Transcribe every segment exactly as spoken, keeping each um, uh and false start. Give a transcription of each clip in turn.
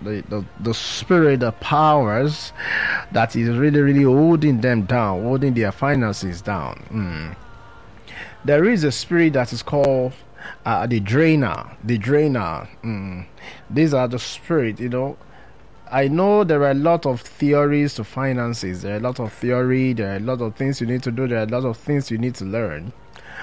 the, the, the spirit, the powers that is really, really holding them down, holding their finances down. Mm. There is a spirit that is called uh, the drainer. The drainer. Mm. These are the spirit, you know. I know there are a lot of theories to finances. There are a lot of theory. There are a lot of things you need to do. There are a lot of things you need to learn.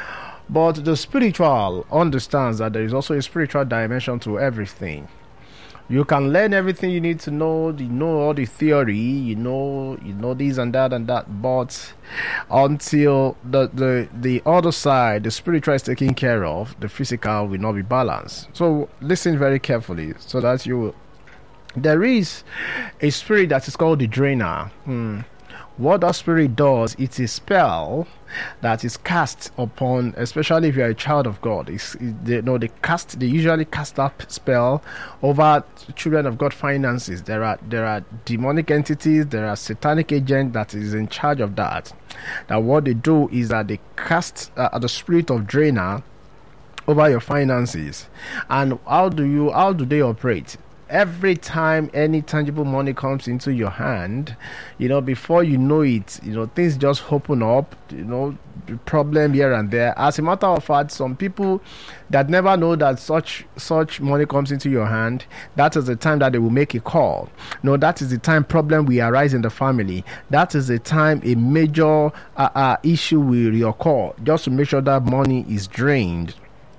But the spiritual understands that there is also a spiritual dimension to everything. You can learn everything you need to know. You know all the theory. You know, you know this and that and that. But until the the the other side, the spiritual is taken care of, the physical will not be balanced. So listen very carefully, so that you will. There is a spirit that is called the drainer. Hmm. What that spirit does, it's a spell that is cast upon, especially if you are a child of God. It's, it, they, no, they cast. They usually cast that spell over children of God finances. There are there are demonic entities. There are satanic agent that is in charge of that. That what they do is that they cast uh, the spirit of drainer over your finances. And how do you? How do they operate? Every time any tangible money comes into your hand, you know, before you know it, you know, things just open up, you know, problem here and there. As a matter of fact, some people that never know that such such money comes into your hand, that is the time that they will make a call. No, that is the time problem will arise in the family. That is the time a major uh, uh, issue will reoccur, just to make sure that money is drained.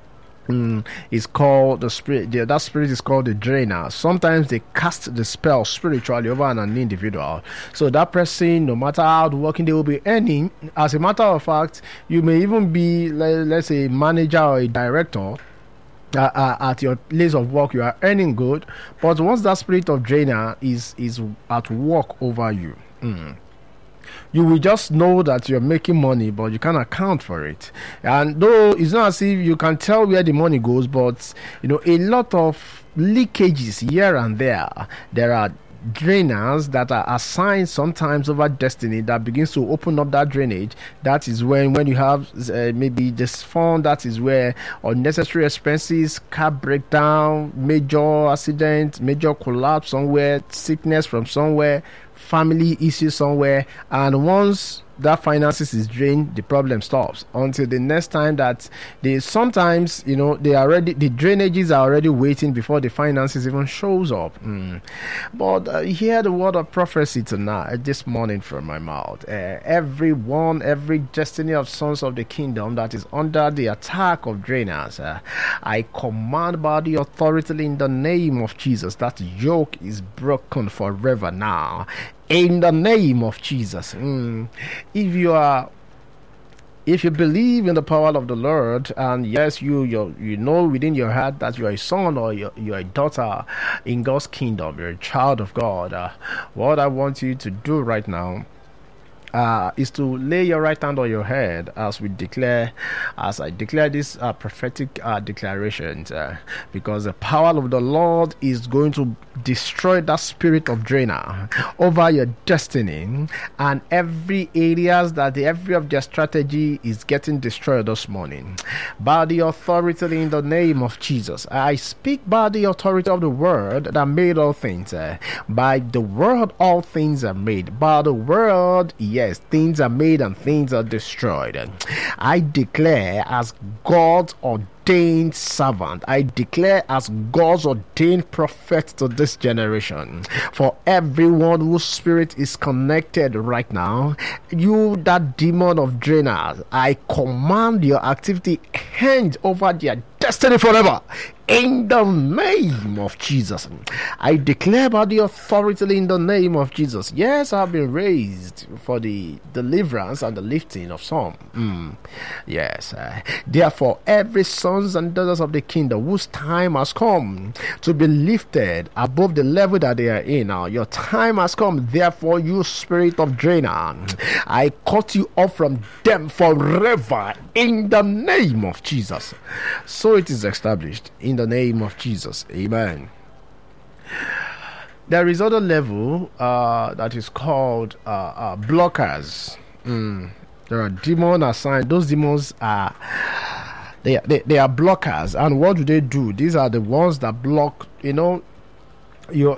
Mm, it's called the spirit. Yeah, that spirit is called the drainer. Sometimes they cast the spell spiritually over an, an individual. So that person, no matter how working they will be earning. As a matter of fact, you may even be, let, let's say, a manager or a director. Uh, uh, at your place of work, you are earning good, but once that spirit of drainer is is at work over you. Mm. You will just know that you're making money, but you can't account for it. And though it's not as if you can tell where the money goes, but you know, a lot of leakages here and there. There are drainers that are assigned sometimes over destiny that begins to open up that drainage. That is when when you have uh, maybe this fund, that is where unnecessary expenses, car breakdown, major accident, major collapse somewhere, sickness from somewhere, family issues somewhere, and once that finances is drained, the problem stops until the next time that they sometimes, you know, they are already, the drainages are already waiting before the finances even shows up. Mm. But uh, hear the word of prophecy tonight, this morning from my mouth. Uh, everyone, every destiny of sons of the kingdom that is under the attack of drainers, uh, I command by the authority in the name of Jesus, that yoke is broken forever now. In the name of Jesus. Mm. If you are, if you believe in the power of the Lord, and yes, you you you know within your heart that you are a son or you're, you're a daughter in God's kingdom, you're a child of God, uh, what I want you to do right now Uh, is to lay your right hand on your head as we declare, as I declare this uh, prophetic uh, declarations, uh, because the power of the Lord is going to destroy that spirit of drainer over your destiny, and every areas that the every of their strategy is getting destroyed this morning by the authority in the name of Jesus. I speak by the authority of the word that made all things. Uh, by the word all things are made. By the word, yes, things are made and things are destroyed. I declare as God's ordained servant, I declare as God's ordained prophet to this generation, for everyone whose spirit is connected right now, you that demon of drainers, I command your activity hand over their destiny forever. In the name of Jesus, I declare by the authority in the name of Jesus. Yes, I've been raised for the deliverance and the lifting of some. Mm. Yes. Uh, therefore, every sons and daughters of the kingdom whose time has come to be lifted above the level that they are in now, your time has come. Therefore, you spirit of drainer, I cut you off from them forever in the name of Jesus. So it is established in the name of Jesus. Amen. There is other level uh, that is called uh, uh, blockers. Mm. There are demons assigned. Those demons are they, they they are blockers. And what do they do? These are the ones that block, you know, your